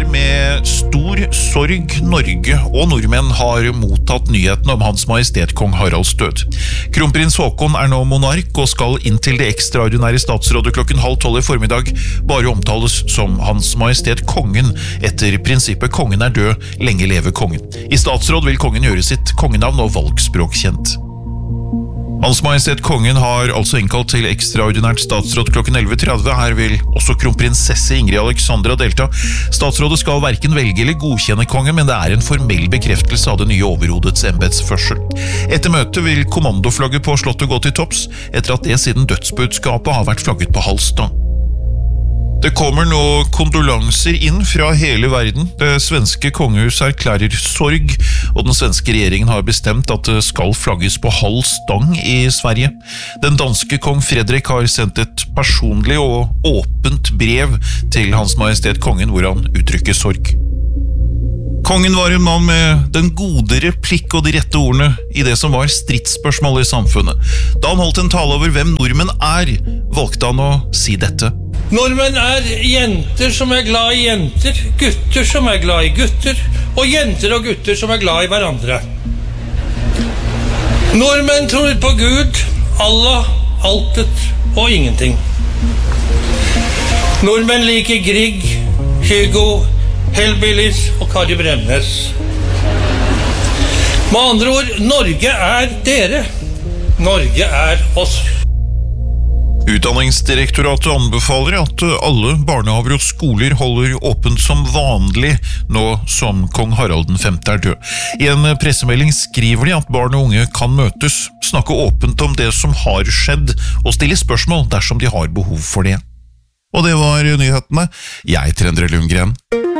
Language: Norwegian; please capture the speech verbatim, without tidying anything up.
med stor sorg Norge og nordmenn har mottatt nyheten om Hans Majestet Kong Haralds død. Kronprins Haakon er nå monark og skal inntil det ekstraordinære statsrådet klokken halv tolv i formiddag bare omtales som Hans Majestet Kongen etter prinsippet kongen er død, lenge leve kongen. I statsråd vil kongen gjøre sitt kongenavn og valgspråk kjent. Hans Majestet Kongen har altså innkalt til ekstraordinært statsråd klokken elleve tretti. Her vil også kronprinsesse Ingrid Alexandra delta. Statsrådet skal hverken velge eller godkjenne kongen, men det er en formell bekreftelse av det nye overhodets embetsførsel. Etter møtet vil kommandoflagget på slottet gå til topps, etter at det siden dødsbudskapet har vært flagget på halv stang. Det kommer nå kondolanser inn fra hele verden. Det svenske kongehus erklærer sorg, og den svenske regjeringen har bestemt at det skal flagges på halv stang i Sverige. Den danske kong Fredrik har sendt et personlig og åpent brev til Hans Majestet Kongen, hvor han uttrykker sorg. Kongen var en mann med den gode replikk og de rette ordene i det som var stridsspørsmål i samfunnet. Da han holdt en tale over hvem nordmenn er, valgte han å si dette. Nordmenn er jenter som er glad i jenter, gutter som er glad i gutter, og jenter og gutter som er glad i hverandre. Nordmenn tror på Gud, Allah, altet og ingenting. Nordmenn liker Grieg, Hugo, Hellbillies og Kari Bremnes. Med andre ord, Norge er dere. Norge er oss. Utdanningsdirektoratet anbefaler at alle barnehaver og skoler holder åpent som vanlig nå som kong Harald den femte er død. I en pressemelding skriver de at barn og unge kan møtes, snakke åpent om det som har skjedd og stille spørsmål dersom de har behov for det. Og det var nyhetene. Jeg heter Endre Lundgren.